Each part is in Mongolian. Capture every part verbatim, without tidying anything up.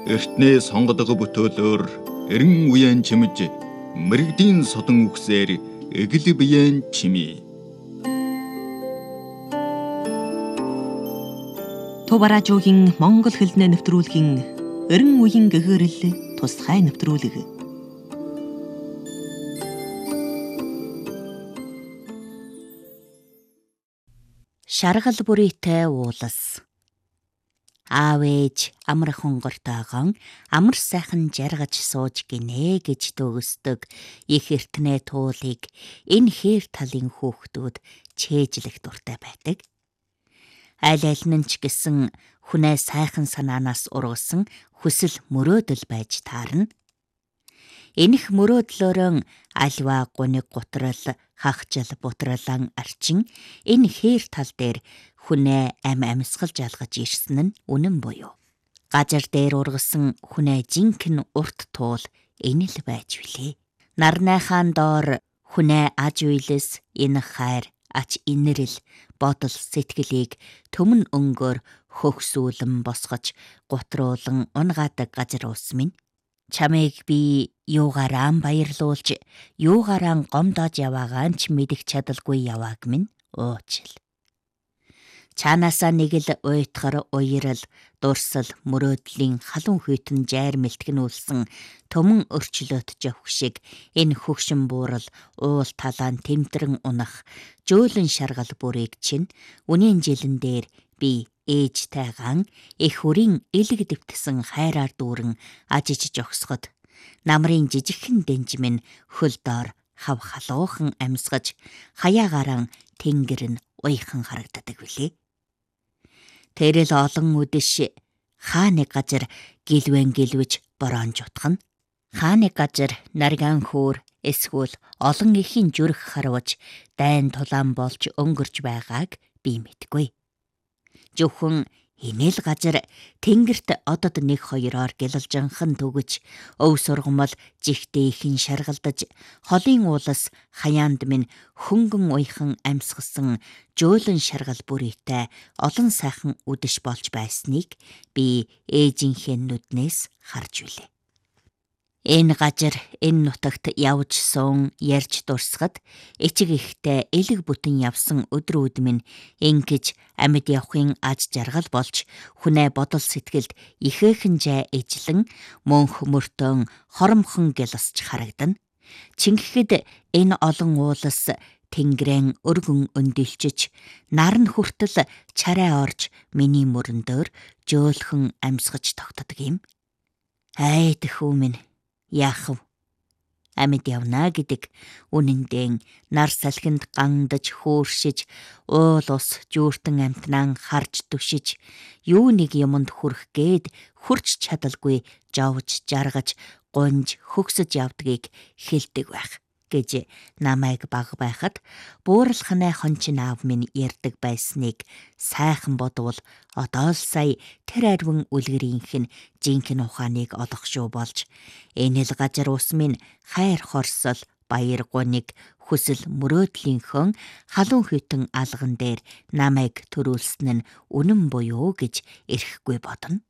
Эртнээ сонгодог бүтөөлөөр эрен үеэн чимж мэрэгдийн содон үхсээр эгэл биеэн чимээ. Тубаражуугийн Монгол хэлнээ нэвтрүүлгийн эрен үеийн гэгэрэл тусгай нэвтрүүлэг. Шаргал бүрийтэй уулас. Аав ээж амар хонгортойгон амар сайхан жаргаж сууж гинэ гэж төгсдөг их эртнээ туулыг энэ хээр талын хүүхдүүд чэйжлэх дуртай байдаг. Аль аль нь ч гэсэн хүнээ сайхан санаанаас ургасан хүсэл мөрөөдөл байж таарна. Энэх мөрөөдлөөрөө альва гуниг гутрал хахжил бутралан арчин энэ хээр тал дээр хүнээ ам амьсгал жалгаж ирсэн нь үнэн буюу. Газар дээр ургасан хүнээ жинхэнэ урт туул энэ л байж билээ. Нарныхаан доор хүнээ аж үйлс энэ хайр ач инэрэл бодол сэтгэлийг төмөн өнгөөр хөхсүүлэн босгож гутруулан унгаадаг газар ус минь. Чамайг би юугаараа баярлуулж юугаараа гомдоож яваагаа ч мэдэх чадалгүй явааг минь уучлал. Чанаасаа нэг л уйтгар уярал дурсал мөрөөдлийн халуун хүйтэн жайр мэлтгэнүүлсэн төмөн өрчлөөт жавх шиг энэ хөгшин буурал уул талаан тэмтрэн унах жөөлөн шаргал бүрийг чинь үнийн жилэн дээр би ээжтэйгаан их хүрийн элэг дэвтсэн хайраар дүүрэн ажиж жогсоход намрын жижигхэн дэнжмэн хөл доор хав халуухан амьсгаж хаяагаараа тэнгэр нь уйхан харагддаг билээ. Тэрэл олон үдэш хааны газар гэлвэн гэлвэж бороонж утгана. Хааны газар наргаан хөөр эсвэл олон ихийн зүрх харваж дайн тулаан болж өнгөрч байгааг би мэдгүй. Зөвхөн энэ л газар тэнгэрт одод нэг хоёроор гэлэлжанхан төгөж өв сургамал жигтэй ихэн шаргалдаж холын уулас хаяанд минь хөнгөн уйхан амьсгсан жөөлөн шаргал бүрийтэй олон сайхан үдэш болж байсныг би ээжийнхээ нүднээс харж билээ. Энэ газар энэ нутагт явж суун ярьж дурсахад эцэг ихтэй элэг бүтэн явсан өдрүүд минь ингэж амьд явахын аж жаргал болж хүнээ бодол сэтгэлд ихээхэн жай ижлэн мөнх мөртөн хоромхон гэлсч харагдана. Чингэхэд энэ олон уулас тэнгэрэн өргөн өндөлчөж нарн хүртэл чарай орж миний мөрөндөр жөөлхөн амьсгаж тогтдог юм. Айд хүү минь яах вэ? Амьд явна гэдэг үнэндээ нар салхинд гандаж хөөршиж уул ус жүүртэн амтнан харж түшиж юу нэг юмд хүрх гээд хүрч чадалгүй жовж жаргаж гунж хөгсөж явдгийг хэлдэг байх гэж намайг баг байхад бууралхнаа хончин аав минь ярьдаг байсныг сайхан бодвол одоо л сая тэр арвин үлгэрийнх нь жинхэнэ ухааныг олох шүү болж энэ л газар ус минь хайр хорсол баяр гуниг хүсэл мөрөөдлийнхөн халуун хүйтэн алган дээр намайг төрүүлсэн нь үнэн буюу гэж эрхгүй бодно.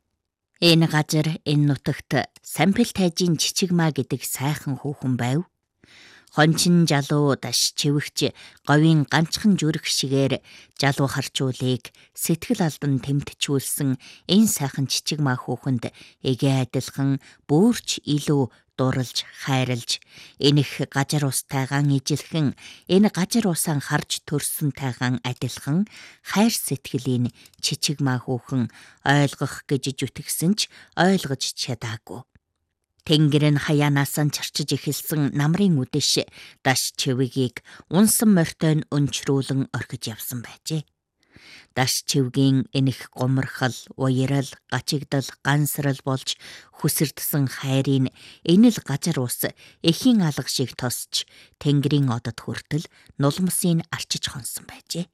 Энэ газар энэ нутагт сампил тайжийн чичигмаа гэдэг сайхан хүүхэн байв. Хончин жалуу даш чивэгч говийн ганцхан зүрх шигээр жалуу харчуулыг сэтгэл алдан тэмтчүүлсэн энэ сайхан чичигмаа хүүхэнд эгээ адилхан бүрч илүү дурлж хайрлж энэх газар устайгаан ижилхэн энэ газар усаан харж төрсөнтэйгаан адилхан хайр сэтгэлийн чичигмаа хүүхэн ойлгох гэж зүтгэсэн ч ойлгож чадаагүй. Тэнгэр нь хаяанаас нь чарчиж эхэлсэн намрын үдэш даш чивгийг унсан морьтой нь өнчрүүлэн орхиж явсан байжээ. Даш чивгийн энэх гомрхал, уярал, гачигдал, гансрал болж хүсэрдсэн хайрын энэ л газар ус эхийн алга шиг тосч тэнгэрийн одод хүртэл нулмсыг арчиж хонсон байжээ.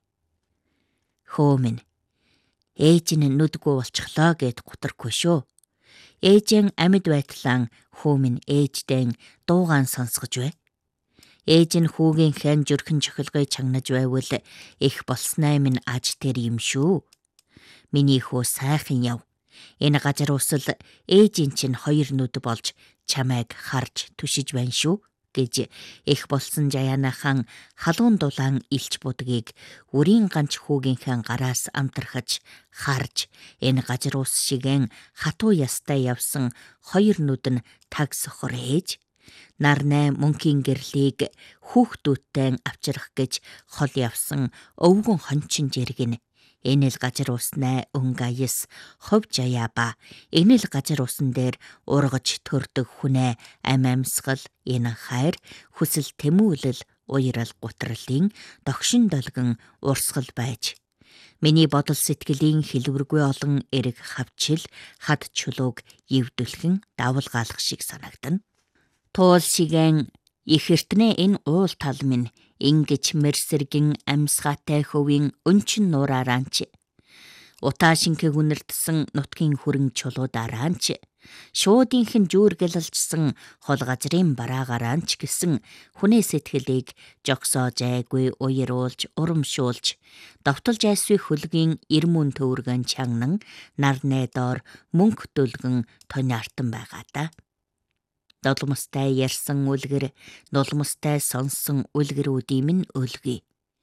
Хөө минь ээж нь нүдгүй болчихлоо гэд гутархгүй шүү. Ээжэн амьд байтлаа хүү минь ээждэн дуугаан сонсгож бай. Ээж нь хүүгийн хэн зүрхэн чохилгыг чагнаж байвал их болсноо минь аж тэр юм шүү. Миний хүү сайхан яв. Энэ газар усал ээжийн чинь хоёр нүд болж чамайг харж түшиж байна шүү гэж их болсон Жаяна хаан халуун дулаан илч будгийг үрийн ганч хүүгийнхээ гараас амтрахаж харж энэ газар ус шигэн хатуу ястай явсан хоёр нүд нь таг сохор ээж нарнай мөнхийн гэрлийг хүүхдүүдтэй авчрах гэж хол явсан өвгөн хончин жиргэн энэл газар уснаа өнгаяс хов жая ба энэл газар усан дээр ургаж төрдөг хүнээ ам амьсгал энэ хайр хүсэл тэмүүлэл уйрал гутралын догшин долгон урсгал байж миний бодол сэтгэлийн хэлбэргүй олон эрг хавчил хад чулууг ивдүүлхэн давалгаалах шиг санагдана. Туул шигэн их эртнээ энэ уул тал минь ингэж мэрсэргэн амьсгаатай хөвийн өнчин нуураараанч утаашинхэ хүнэртсэн нутгийн хүрэн чулуудараанч шуудынхэн жүургэлэлжсэн хол газрын бараагараанч гэсэн хүнээ сэтгэлийг жогсоожайгүй уйруулж урамшуулж довтолж айсгүй хөлгийн ирмүн төвөргөн чанган нарнэ доор мөнх дөлгөн тониартан байгаа да. Нулимстай ярьсан үлгэр, нулимстай сонсон үлгэрүүдийн минь өлгий.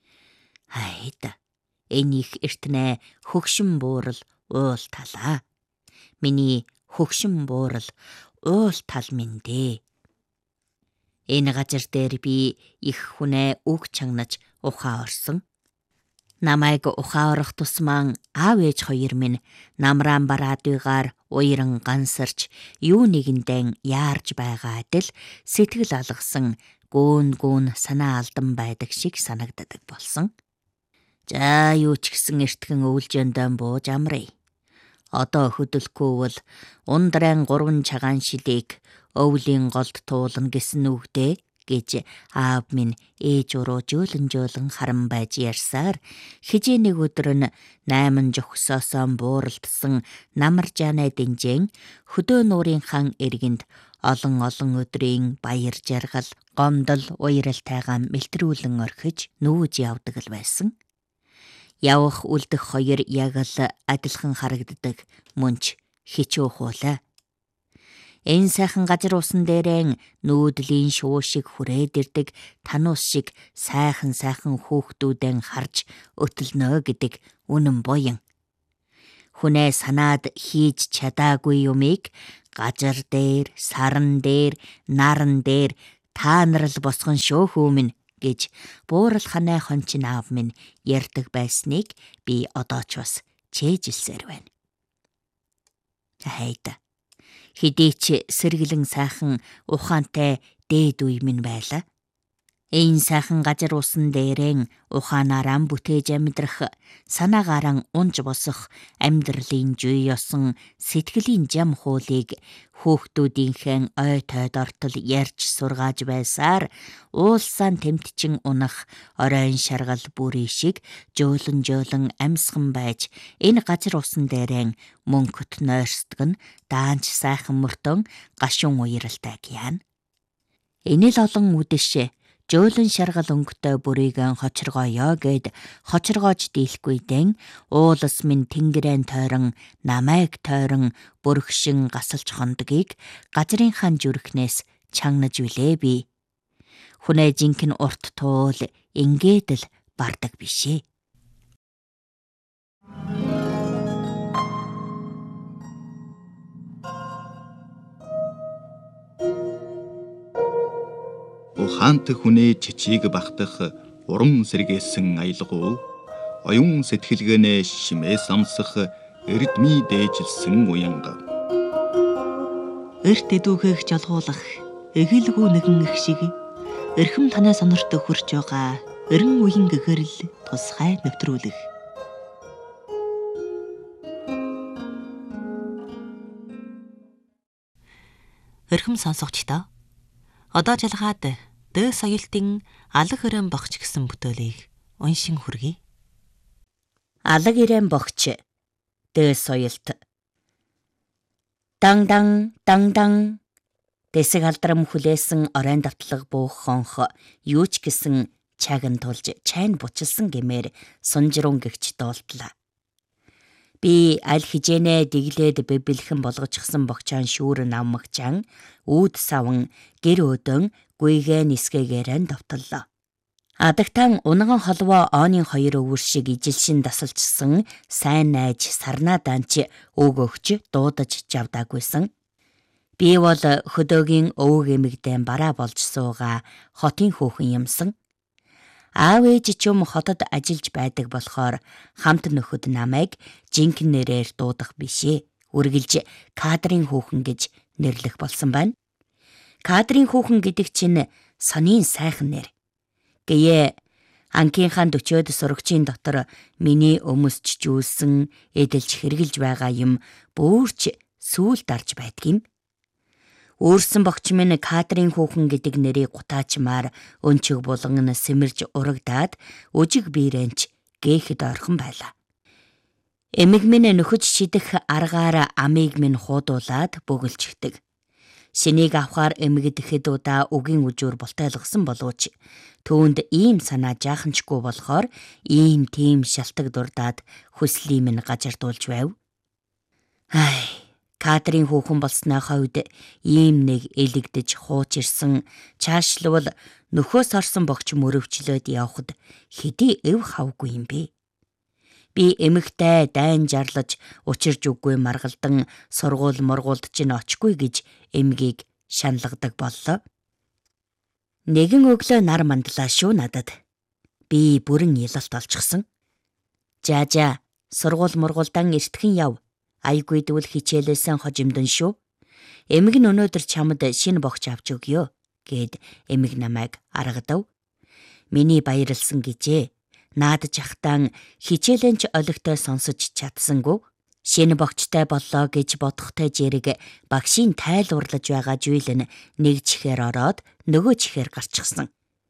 Хайда, энэ их эртнээ хөгшин буурал уул талаа. Миний хөгшин буурал уул тал минь дээ. Энэ газар дээр би их хүнээ үг чангнаж ухаа орсон. Намайг ухаа орох тусман аав ээж хоёр минь намраан бараадыгаар уйран гансарч юу нэгэндээ яарж байгаа адил сэтгэл алгасан гүүн гүүн санаа алдан байдаг шиг санагддаг болсон. За юу ч гэсэн эртгэн өвлжөндөө бууж амрая. Одоо хөдөлгөөвөл ундрайн гурван чагаан шилийг өвлийн голд туулна гэсэн үгдээ гэж аав минь ээж уруу жөөлөн жөөлөн харан байж ярьсаар хижээ нэг өдөр нь найман жохсоосон бууралтсан намар жанай динжэн хөдөө нуурын хан эргэнд олон олон өдрийн баяр жаргал гомдол уйралтайгаа мэлтрүүлэн орхиж нүүж явдаг л байсан. Явах үлдэх хоёр яг л адилхан харагддаг мөнч хичүү хуулаа. Энэ сайхан газар усан дээрэн нүүдлийн шуу шиг хүрээд ирдэг тануус шиг сайхан сайхан хүүхдүүдэн харж өтөлнө гэдэг үнэн буян. Хүнээ санаад хийж чадаагүй юмыг газар дээр, саран дээр, наран дээр таанарл босгон шөөхөө минь гэж буурал ханай хончин аав минь ярьдаг байсныг би одоо ч бас чэйжилсээр байна. Хайда. Хэдий ч сэргэлэн сайхан ухаантай дээд үе минь байла. Энэ сайхан газар усан дээрэн ухаанаараа бүтээж амьдрах, санаагаараа унж босох амьдралын жүй ёсон сэтгэлийн жам хуулийг хүүхдүүдийнхээ ой тойд ортол ярьж сургааж байсаар уулсан тэмтчин унах оройн шаргал бүрий шиг жөөлөн жөөлөн амьсхан байж энэ газар усан дээрэн мөнхөт нойрсдог нь даанч сайхан мөртөн гашуун уйралтай гяана. Энэ л олон үдэш жөөлөн шаргал өнгөтэй бүрийгэн хочргоёо гэд хочргоож дийлэхгүй дэн уулас минь тэнгэрэн тойрон намайг тойрон бүргшин гасалж хондгийг газрын хан зүрхнээс чангнаж үлээ би. Хүнээ жинхэнэ урт туул ингээд л бардаг бишээ. Ухаант хүнээ чичийг багтах урам сэргээсэн аялгуу оюун сэтгэлгээнээ шимээ самсах эрдмий дээжилсэн уянга. Эрт эдүүхэх жолгуулах эгэлгүй нэгэн их шиг эрхэм танай сонорт хурж байгаа эрен үеийн гэгэрл тусгай нэвтрүүлэх. Эрхэм сонсогчдоо одоо жалгаад дөө соёлтын алаг ирээн богч гэсэн бүтээлийг уншин хүргэе. Алаг ирээн богч дөө соёлт. Дан дан дан дан дэсэг алдрам хүлээсэн оройн давтлаг буух хонх юу ч гэсэн чаган тулж чайн бучилсан гэмээр сунжрун гэгч дуултлаа. Би аль хижээнэ дэглээд бэбэлхэн болгочихсон богчаан шүүр наммагчаан үүд саван гэр өдөн гүйгээ нисгээгээрэн довтлоо. Адагтан унган холвооооны хоёр өвөр шиг ижилшин дасалчсан сайн найж сарнаа данч өг өгч дуудаж жавдаагүйсэн. Би бол хөдөөгийн өвөг эмэгдэн бараа болж суугаа хотын хүүхэн юмсан. Аав ээж ч юм хотод ажиллаж байдаг болохоор хамт нөхөд намайг жинхэнэ нэрээр дуудах бишээ. Үргэлж Кадрын хүүхэн гэж нэрлэх болсон байна. Кадрын хүүхэн гэдэг чинь сонин сайхан нэр. Гэе анкийнхаа дөчөөд сурагчийн дотор миний өмсч жүүлсэн эдэлж хэрглэж байгаа юм бүрч сүүл дарж байдгийм. Өөрсөн богч минь Кадрын хүүхэн гэдэг нэрийг гутаачмаар өнчөг булган сэмэрж урагдаад өжиг биерэнч гээхэд орхон байлаа. Эмэг минь нөхөж шидэх аргаар амийг минь хуудуулаад бөглчихдэг. Шинийг авахаар эмгэдэхэд удаа үгийн үжүүр бултайлгсан боловч түүнд ийм санаа жааханчгүй болохоор ийм тийм шалтак дурдаад хүслийг минь гажардуулж байв. Ай, Кадрын хүүхэн болсныхаа үед ийм нэг элэгдэж хууч ирсэн чаашлвал нөхөөс орсон богч мөрөвчлөөд явхад хэдий эв хавгүй юм бэ. Би эмэгтэй дайн жарлаж учирж үгүй маргалдан сургууль мургуулд чинь очгүй гэж эмгийг шаналгадаг боллоо. Нэгэн өглөө нар мандлаа шүү надад. Би бүрэн ялалт олчихсон. Жаа жаа сургууль мургуулдан эртхэн яв. Айгүйдвэл хичээлээсэн хожимдон шүү. Эмэг нь өнөөдөр чамд шинэ богч авч өгье гэд эмэг намайг аргадав. Миний баярлсан гэжээ. Наадж ахтан хичээлэнч олигтой сонсож чадсангүй. Шинэ богчтой боллоо гэж бодохтой зэрэг багшийн тайлуурлаж байгаа зүйл нь нэг чихээр ороод нөгөө чихээр гарчихсан.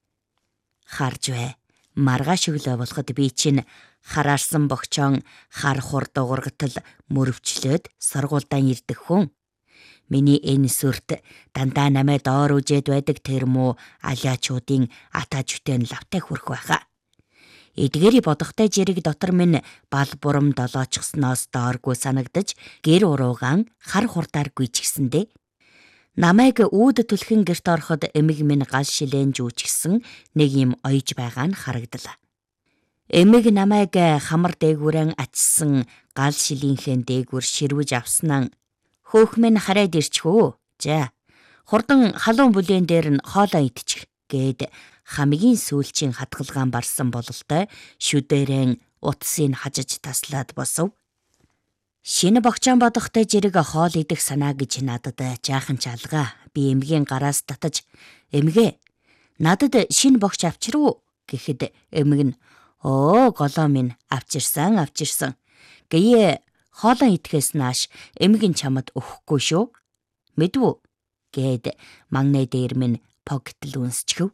Харж бай. Маргааш өглөө болоход би чинь хараарсан богчоон хар хур дуургатал мөрөвчлөөд сургуультай ирдэг хүн. Миний энэ сүрт дандаа намайг доор үжээд байдаг тэр муу алиачуудын атаж үтэн лавтай хүрх байхаа. Эдгээрий бодохтой зэрэг дотор минь бал бурам долоочсноос дооргүй санагдаж гэр уруугаан хар хурдаар гүйчихсэндээ. Намайг үүд түлхэн гэрт ороход эмэг минь гал шилэн жүүчгсэн нэг юм ойж байгаа нь харагдлаа. Эмэг намайг хамар дээгүүрэн ачсан гал шилийнхээ дээгүүр ширвэж авснаа хөөх минь хараад ирчихв. За хурдан халуун бүлээн дээр нь хоолоо идчих гээд хамгийн сүүлчийн хатгалгаан барсан бололтой шүдэрэн утсыг хажиж таслаад босов. Шинэ богчаан бодохтой зэрэг хоол идэх санаа гэж надад жаахан чалгаа. Би эмгийн гараас татаж эмгээ надад шинэ богч авчирв гэхэд эмэг нь оо голоо минь авчирсан авчирсан. Гээ хоолоо идэхээс нааш эмэг нь чамд өгөхгүй шүү. Мэдвүү гээд магнэ дээр минь погтл үнсчихв.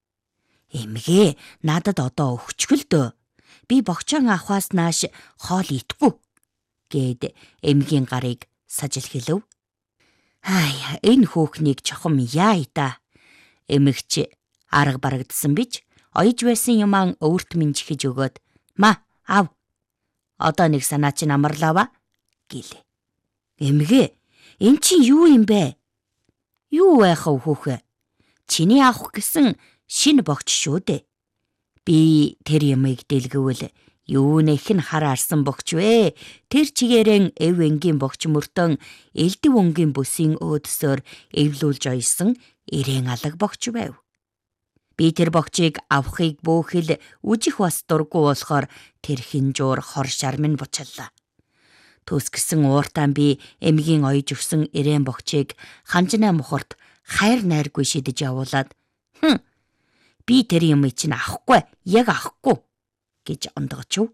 Эмгээ надад одоо өгчгөл дөө. Би богчоон авахаас нааш хоол идэхгүй гээд эмгийн гарыг сажил хэлв. Хай, энэ хөөхнийг чохом яа та. Эмэгч арга барагдсан бич ойж байсан юмаа өвөрт минь чихэж өгөөд ма ав. Одоо нэг санаа чинь амарлаава гэлээ. Эмгээ эн чинь юу юм бэ? Юу байхав хөөхөө? Чиний авах гэсэн шинэ богч шүү дээ. Би тэр ямыг дэлгэвэл юу нэх нь хараарсан богч вэ? Тэр чигээрэн эв энгийн богч мөртөн элдэв өнгийн бүсийн өөдсөөр эвлүүлж ойсон ирээн алаг богч байв. Би тэр богчийг авахыг бөөхөл үжих бас дурггүй болохоор тэр хинжуур хор шармын буцаллаа. Төсгсөн ууртаан би эмгийн ойж өгсөн ирээн богчийг ханжнаа мухарт хайр найргүй шидэж явуулаад хм би тэр юм чинь авахгүй, яг авахгүй гэж ондгочв.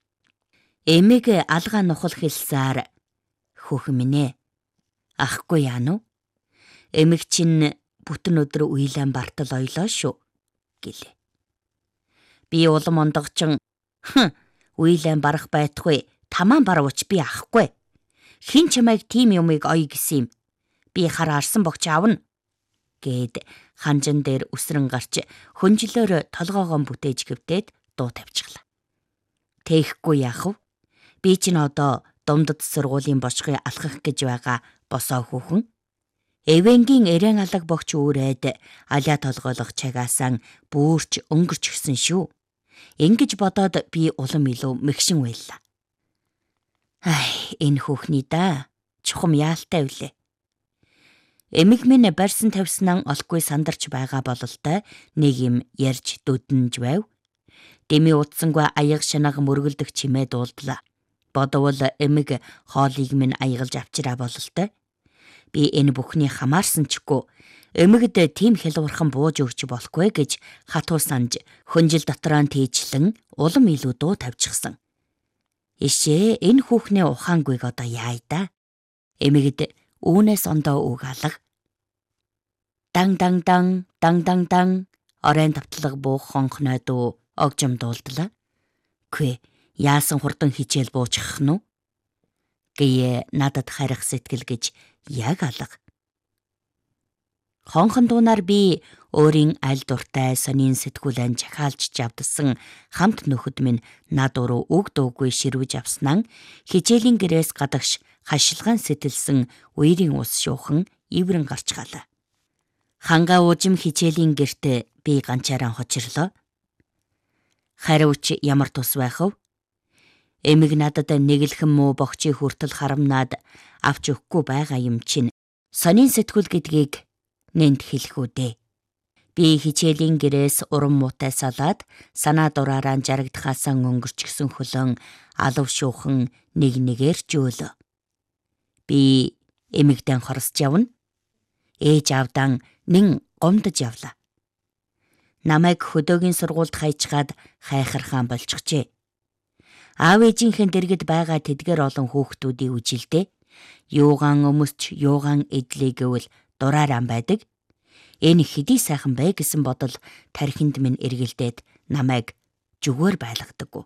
Эмэг алгаа нухал хэлсээр хөөхөн минь ээ. Ахгүй яану? Эмэг чинь бүтэн өдөр уйлан бартал ойлоо шүү гэлээ. Би улам ондгочин хм уйлан барах байтгүй тамаан барвч би ахгүй. Хин чамайг тийм юмыг ой гисэн юм. Би хараарсан богч аавна гээд ханжин дээр үсрэн гарч хөнжлөөр толгоогоо бүтээж гэвтээд дуу тавьчихлаа. Тэхгүй яах вэ? Би чинь одоо дундад сургуулийн бошгыг алхах гэж байгаа босоо хүүхэн. Эвенгийн эрээн алга богч үүрээд алиа толгойлох чагаасан бүрч өнгөрч гисэн шүү. Ингэж бодоод би улам илүү мэгшин байлаа. Ай, энэ хүүхний да чухам яалтай үлээ. Эмэг минь барьсан тавьснаа олгүй сандарч байгаа бололтой нэг юм ярьж дүднэж байв. Дэми утсангүй аяг шанаг мөргөлдөх чимээ дуулдлаа. Бодвол эмэг хоолыг минь аягалж авчираа бололтой. Би энэ бүхний хамаарсан чгүй эмэгд тийм хялуурхан бууж өгч болохгүй гэж хатуу санж хөнжил дотроо тийчлэн улам илүү дуу тавьчихсан. Ишээ энэ хүүхний ухаангүйг одоо яая да. Эмэгд үүнээс ондоо үг алга. Дан дан дан дан дан дан оройн тавтлаг буух хонхноо дуу огжим дуулдлаа. Хөөе яасан хурдан хичээл буучих нь уу? Гээ надад харих сэтгэл гэж яг алга. Хонхон дуунаар би өөрийн аль дуртай сонин сэтгүүлэн жахаалж жавдсан хамт нөхөд минь над руу үг дуугүй ширвэж авснаа хичээлийн гэрээс гадагш хашилгаан сэтэлсэн үерийн ус шуухан иврэн гарч галаа. Хангаа уужим хичээлийн гэрт би ганчаараа хочирлоо. Хариуч ямар тус байх вэ? Эмэг надад нэглэхэн муу богчийн хүртэл харамнаад авч өгөхгүй байгаа юм чинь сонин сэтгүүл гэдгийг нэнд хэлэх үү дээ. Би хичээлийн гэрээс уран муутай салаад санаа дураараа жаргадхаасаа өнгөрчихсөн хөлөн алав шуухан нэг нэгээр жөөлөө. Би эмэгдэн хорсож явна. Ээж авдан нэн гомдож явлаа. Намайг хөдөөгийн сургуульд хайчгаад хайхархаан болчихжээ. Аав ээжийнхэн дэргэд байгаа тэдгээр олон хүүхдүүдийн үжилдээ юугаан өмсч юугаан эдлээ гэвэл дураараа байдаг. Энэ хэдий сайхан бай гэсэн бодол тархинд минь эргэлдээд намайг зүгээр байлгадаггүй.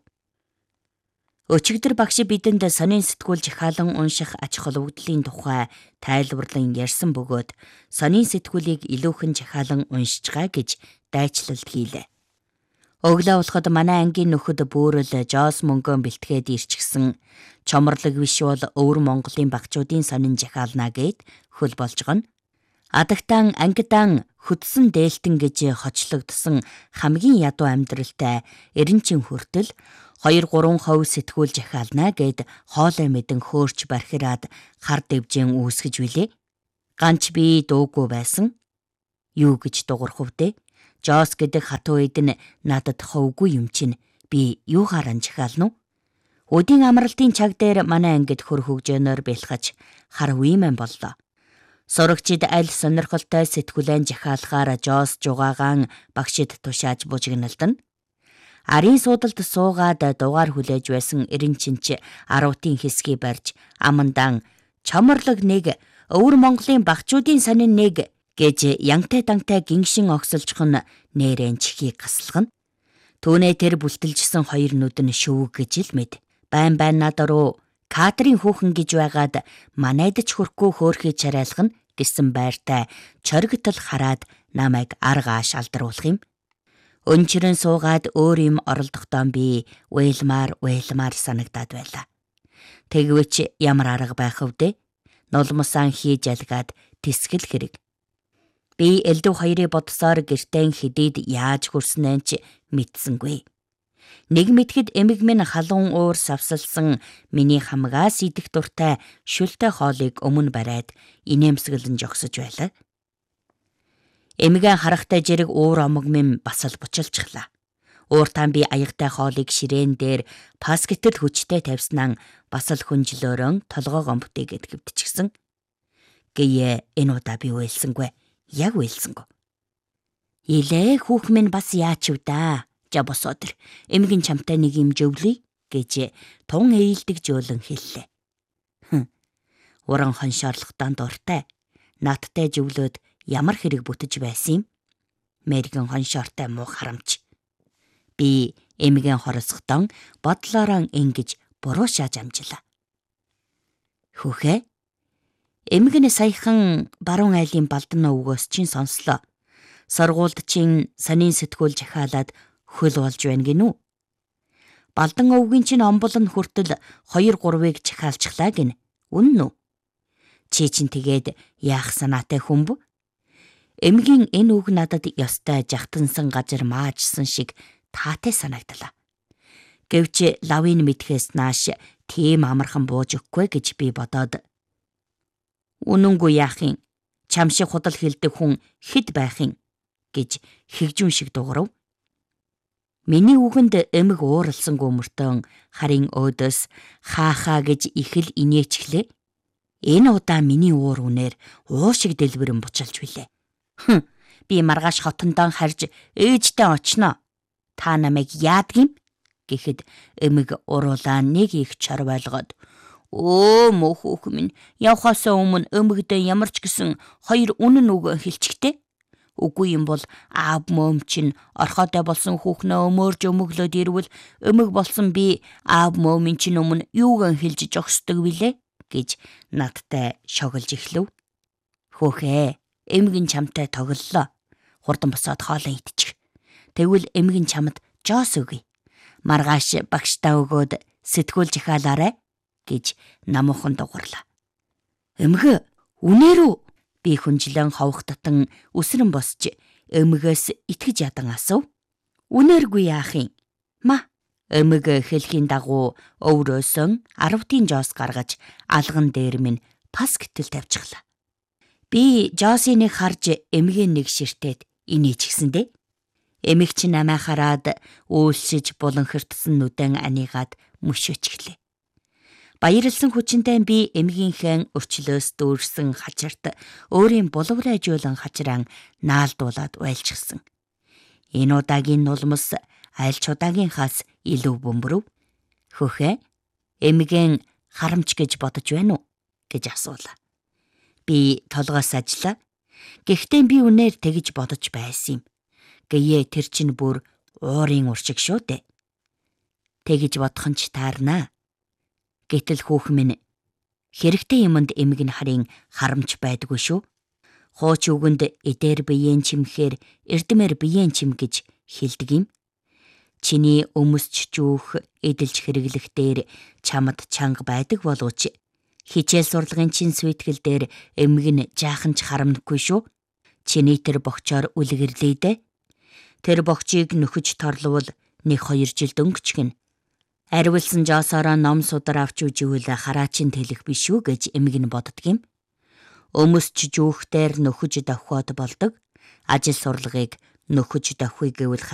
Өчигдөр багш бидэнд сонин сэтгүүл жахаалан унших ач холбогдлын тухай тайлбарлан ярьсан бөгөөд сонин сэтгүүлийг илүүхэн жахаалан уншичгаа гэж дайчлалт хийлээ. Өглөө болоход манай ангийн нөхөд бөөрөл жоос мөнгөө бэлтгээд ирчихсэн чоморлог биш бол өвөр Монголын багчуудын сонин жахаална гэд хөл болж гон. Адагтан ангидан хөдсөн дээлтэн гэж хочлогдсон хамгийн ядуу амьдралтай эренчин хүртэл хоёр гурван хувь сэтгүүл жахаална гэд хоолой мэдэн хөөрч бархираад хар дэвжэн үүсгэж билээ. Ганч би дуугүй байсан. Юу гэж дуурах вэ? Жоос гэдэг хатуу эдэн надад ховгүй юм чинь би юугаар анжихаална уу? Өдийн амралтын чаг дээр манай ангид хөр хөгжөөнөөр бэлхаж хар үемэн боллоо. Сурагчид аль сонирхолтой сэтгүүлэн жахаалахаар жоос жугаагаан багшид тушааж бужигналдан. Арын суудалд суугаад дугаар хүлээж байсан эренчинч арвтын хэсгийг барьж амандан чоморлог нэг өвөр Монголын багчуудын сонин нэг гэж янтай дантай гингшин огсолжхон нэрэн чихийг гасалгана. Түүнээ тэр бүлтэлжсэн хоёр нүд нь шүүг гэж л мэд. Байн байн над руу кадрын хүүхэн гэж байгаад манайд ч хөрхгүй хөөрхий чарайлах нь гэсэн байртай чоргитол хараад намайг аргааш алдаруулах юм. Өнчрэн суугаад өөр юм оролдохдоо би уйлмаар уйлмаар санагдаад байлаа. Тэгвч ямар арга байх вэ? Нулмсан хийж алгаад тэсгэл хэрэг. Би элдв хоёрыг бодсоор гэртэн хэдийд яаж хүрснээ ч мэдсэнгүй. Нэг мэдхэд эмэг минь халуун уур савсалсан миний хамгаас идэх дуртай шүлтэй хоолыг өмнө бариад инээмсэглэн жогсож байлаа. Эмэгэн харахтай жирэг уур омог минь басал бучилчихлаа. Ууртан би аягтай хоолыг ширээн дээр паскетл хүчтэй тавьснаа басал хүнжлөөрөн толгоо гомбтыгээд гэвтчихсэн. Гээ энэ удаа би уйлсангүй. Яг уйлсангүй. Илээ хүүх минь бас яач вэ да? Жабосодэр эмгэн чамтай нэг юм жөвлөе гэж тун ээлдэг жөөлөн хэллээ. Хм. Уран хоншоорлоготой дуртай. Надтай жөвлөөд ямар хэрэг бүтэж байсан юм? Мэргэн хоншоортой муу харамч. Би эмгэн хоросготон бодлоороо ингэж буруу шааж амжлаа. Хүүхэ эмгэн саяхан баруун айлын балдан өвгөөс чинь сонслоо. Сургуульд чинь сонин сэтгүүл жахаалаад хөл болж байна гинүү. Балдан өвгийн чинь омбол нь хүртэл хоёр гурвыг чихаалчлаа гин. Үнэн үү? Чи чинь тэгээд яах санаатай хүн бө? Эмгийн энэ үг надад ёстой жахтансан газар маажсан шиг таатай санагдлаа. Гэвч лавын мэдхээс нааш тийм амархан бууж өгөхгүй гэж би бодоод. Үнэнгүй яахын, чам шиг худал хэлдэг хүн хэд байхын гэж хэгжүүн шиг дуурав. Миний үгэнд эмэг ууралсангүй мөртөн харин өөдөөс хаахаа гэж их л инээчлээ. Энэ удаа миний уур үнээр уу шиг дэлбэрэн бучилж билээ. Хм, би маргааш хотондоо харж ээжтэй очно. Та намайг яадгийм? Гэхэд эмэг уруулаа нэг их чар байлгаад өө мөхөх минь явхаасаа өмнө эмэгдээ ямар ч гэсэн хоёр үнэн үг хэлчихтэй. Үгүй юм бол аав мөм чинь орхотой болсон хүүхнөө өмөрж өмөглөөд ирвэл эмэг болсон би аав мөмийн чинь өмнө юуг хэлж жогсдог билээ гэж надтай шоглож эхлэв. Хөөхөө, эмэг чамтай тоглолоо. Хурдан босоод хоолоо идчих. Тэгвэл эмэг чамд жоос өгье. Маргааш багштаа өгөөд сэтгүүл жихаалаарай гэж намуухан дугуурлаа. Эмэг, үнээр үү? Би хүнжлэн ховх татан үсрэн босч эмэгээс итгэж ядан асуув. Үнээргүй яахын? Ма, эмэг хэлхийн дагуу өврөөсөн арвтын жоос гаргаж алган дээр минь пас гэтэл тавьчихлаа. Би жоосыг нэг харж эмгийн нэг ширтээд инээчихсэндээ. Эмэг чинь намайг хараад үйлсэж буланхиртсан нүдэн анигаад мөшөөчихлээ. Баярлсан хүчинтэй би эмгийнхээ өрчлөөс дүүрсэн хачирт өөрийн булаврайжуулан хачраан наалдуулаад байлчихсан. Энэ удаагийн нулмас аль ч удаагийнхаас илүү бөмбөрөв. Хөөхөө, эмгэн харамч гэж бодож байна уу гэж асуулаа. Би толгоос ажиллаа. Гэхдээ би үнээр тэгж бодож байсан юм. Гэе тэр чинь бүр уурын уршиг шүү дээ. Тэгж бодох нь ч таарнаа. Гэтэл хүүхэн минь хэрэгтэй юмд эмэг нь харин харамч байдгүй шүү. Хууч үгэнд эдэр биеэн чимхээр эрдэмэр биеэн чим гэж хэлдэг юм. Чиний өмсч жүүх эдэлж хэрэглэх дээр чамд чанга байдаг боловч хичээл сурлагын чин сүйтгэл дээр эмэг нь жаахан ч харамнахгүй шүү. Чиний тэр богчоор үлгэрлээ дээ. Тэр богчийг нөхөж торлвол нэг хоёр жил дөнгөчгөн. Ариулсан жоосороо ном судар авч үживэл хараачин тэлэх биш үү гэж эмэг нь боддгийм. Өмсч жүүхтэр нөхөж давхиод болдог. Ажил сурлагыг нөхөж давхий гэвэл